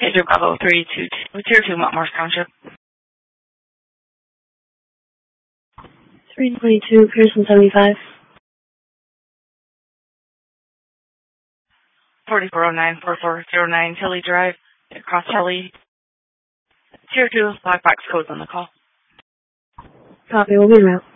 Pager Bravo 322, Tier 2, Montmorse Township. 322, Pearson 75. 4409, 4409, Tilly Drive, across Tilly. Tier 2, black box codes on the call. Copy, we'll be around.